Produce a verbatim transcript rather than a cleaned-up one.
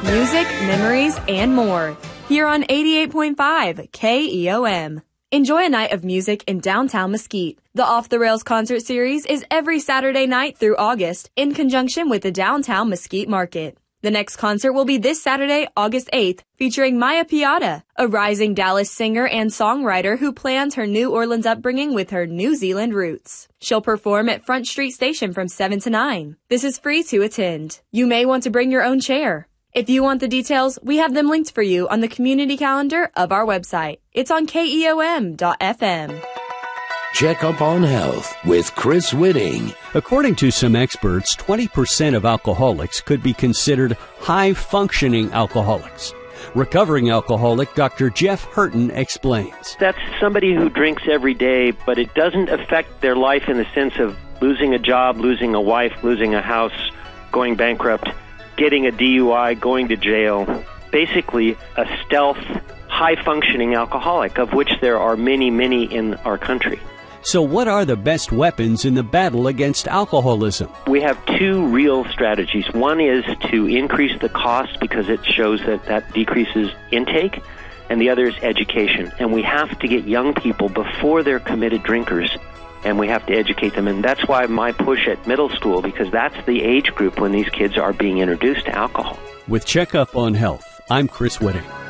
music, memories, and more. Here on eighty-eight point five K E O M. Enjoy a night of music in downtown Mesquite. The Off the Rails concert series is every Saturday night through August in conjunction with the Downtown Mesquite Market. The next concert will be this Saturday, August eighth, featuring Maya Piata, a rising Dallas singer and songwriter who plans her New Orleans upbringing with her New Zealand roots. She'll perform at Front Street Station from seven to nine. This is free to attend. You may want to bring your own chair. If you want the details, we have them linked for you on the community calendar of our website. It's on K E O M dot F M. Check Up on Health with Chris Whitting. According to some experts, twenty percent of alcoholics could be considered high-functioning alcoholics. Recovering alcoholic Doctor Jeff Hurton explains. That's somebody who drinks every day, but it doesn't affect their life in the sense of losing a job, losing a wife, losing a house, going bankrupt, getting a D U I, going to jail. Basically, a stealth, high-functioning alcoholic, of which there are many, many in our country. So what are the best weapons in the battle against alcoholism? We have two real strategies. One is to increase the cost because it shows that that decreases intake, and the other is education. And we have to get young people before they're committed drinkers, and we have to educate them. And that's why my push at middle school, because that's the age group when these kids are being introduced to alcohol. With Checkup on Health, I'm Chris Whitting.